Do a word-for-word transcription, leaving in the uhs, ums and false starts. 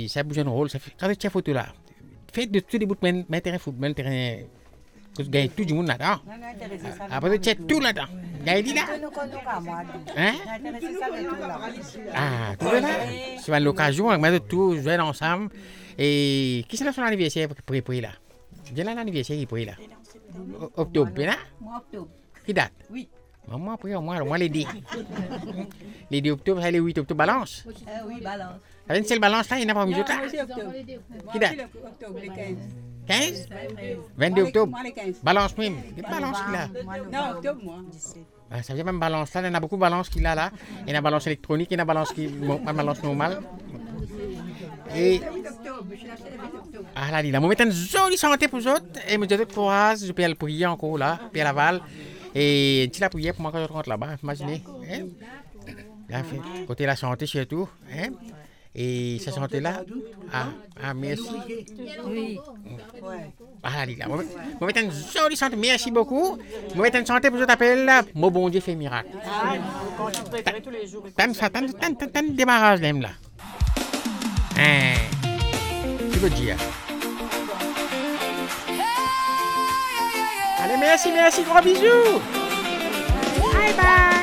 ça bouge un rôle. Ça fait, quand tu as photo là, fais de tous les bouts de mes terrains football, terrain. Que tu gagnes tout du monde là-dedans. Après, tu as tout là-dedans. Gagne là. Hein? Ah, tout là. C'est l'occasion, on met tout, jouer ensemble. Et qui c'est son anniversaire pour y là? J'ai l'anniversaire qui pour là. Octobre, là? Octobre. Qui date? Oui. Moi, pour moi, moi, les dix. Les dix octobre, c'est les huit octobre, balance. Euh, oui, balance. Avec une seule balance là, il n'y a pas mis autre là. Qui date? Octobre, le quinze. quinze? vingt-deux octobre. Moi, le quinze. Balance même. Il y a balance qu'il a. Non, octobre, moi. Ah, ça veut dire même balance là, il y en a beaucoup de balance qu'il a là. Il y a une balance électronique, il y a une balance qui une balance normale. Et ah là, il a mettre une jolie santé pour vous autres. Et me dire courage, je peux aller prier encore là, puis à Laval. Et tu la prière pour moi quand je rentre là-bas, imaginez. Hein? Là, côté la santé surtout. Hein? Et cette santé-là, ah, ah, merci. Oui. Ah, là, moi, je vais mettre une jolie santé, merci beaucoup. Je vais mettre une santé pour que tu t'appelles, mon bon Dieu fait miracle. Ah, quand tu prépares tous les jours. T'as ça, t'as t'as un démarrage là. Hein? Tu veux dire? Allez, merci, merci, gros bisous. Bye bye.